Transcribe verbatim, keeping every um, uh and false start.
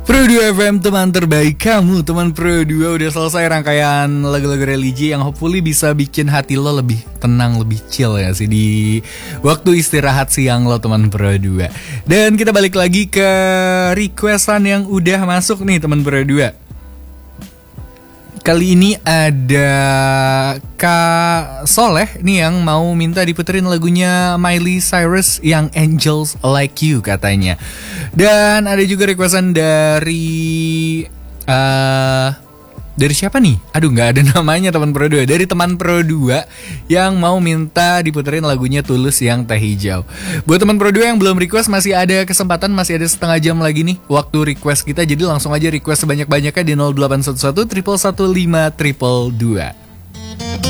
Pro dua F M, teman terbaik kamu. Teman Pro dua udah selesai rangkaian lagu-lagu religi yang hopefully bisa bikin hati lo lebih tenang, lebih chill ya sih di waktu istirahat siang lo teman Pro dua. Dan kita balik lagi ke requestan yang udah masuk nih teman Pro dua. Kali ini ada Kak Soleh nih yang mau minta diputerin lagunya Miley Cyrus yang Angels Like You katanya. Dan ada juga requestan dari uh, dari siapa nih? Aduh, nggak ada namanya teman Pro dua. Dari teman Pro dua yang mau minta diputerin lagunya Tulus yang Teh Hijau. Buat teman Pro dua yang belum request, masih ada kesempatan, masih ada setengah jam lagi nih waktu request kita. Jadi langsung aja request sebanyak-banyaknya di nol delapan satu satu satu satu lima dua dua dua.